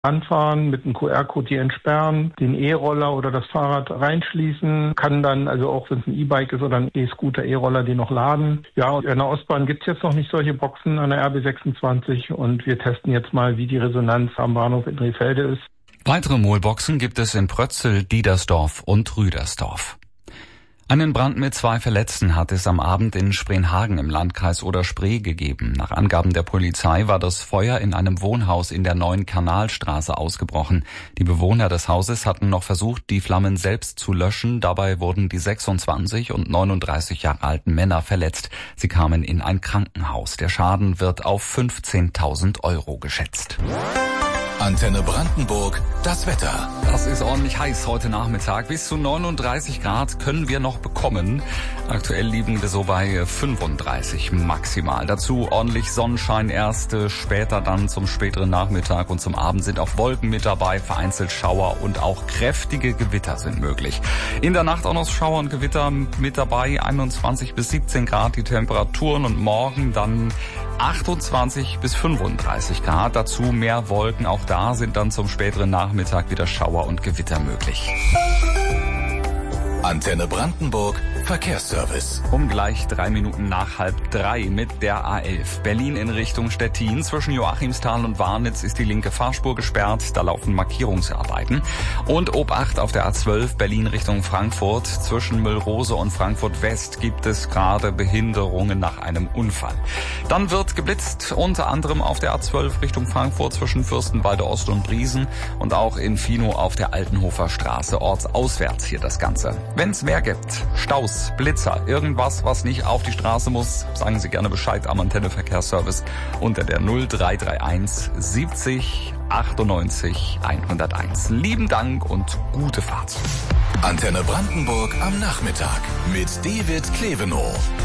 anfahren, mit einem QR-Code die entsperren, den E-Roller oder das Fahrrad reinschließen, kann dann, also auch wenn es ein E-Bike ist oder ein E-Scooter, E-Roller, den noch laden. Ja, und an der Ostbahn gibt es jetzt noch nicht solche Boxen an der RB 26 und wir testen jetzt mal, wie die Resonanz am Bahnhof in Rehfelde ist. Weitere Moolboxen gibt es in Prötzel, Diedersdorf und Rüdersdorf. Einen Brand mit 2 Verletzten hat es am Abend in Spreenhagen im Landkreis Oder-Spree gegeben. Nach Angaben der Polizei war das Feuer in einem Wohnhaus in der Neuen Kanalstraße ausgebrochen. Die Bewohner des Hauses hatten noch versucht, die Flammen selbst zu löschen. Dabei wurden die 26 und 39 Jahre alten Männer verletzt. Sie kamen in ein Krankenhaus. Der Schaden wird auf 15.000 € geschätzt. Antenne Brandenburg, das Wetter. Das ist ordentlich heiß heute Nachmittag. Bis zu 39 Grad können wir noch bekommen. Aktuell liegen wir so bei 35 maximal. Dazu ordentlich Sonnenschein erst, später dann zum späteren Nachmittag und zum Abend sind auch Wolken mit dabei, vereinzelt Schauer und auch kräftige Gewitter sind möglich. In der Nacht auch noch Schauer und Gewitter mit dabei, 21 bis 17 Grad die Temperaturen und morgen dann 28 bis 35 Grad. Dazu mehr Wolken, auch da sind dann zum späteren Nachmittag wieder Schauer und Gewitter möglich. Antenne Brandenburg, Verkehrsservice. Um gleich 3 Minuten nach 2:30 mit der A11. Berlin in Richtung Stettin. Zwischen Joachimsthal und Warnitz ist die linke Fahrspur gesperrt. Da laufen Markierungsarbeiten. Und Obacht auf der A12 Berlin Richtung Frankfurt. Zwischen Müllrose und Frankfurt West gibt es gerade Behinderungen nach einem Unfall. Dann wird geblitzt, unter anderem auf der A12 Richtung Frankfurt zwischen Fürstenwalde Ost und Briesen. Und auch in Finow auf der Altenhofer Straße ortsauswärts hier das Ganze. Wenn es mehr gibt, Staus, Blitzer, irgendwas, was nicht auf die Straße muss, sagen Sie gerne Bescheid am Antenne Verkehrsservice unter der 0331 70 98 101. Lieben Dank und gute Fahrt. Antenne Brandenburg am Nachmittag mit David Klevenow.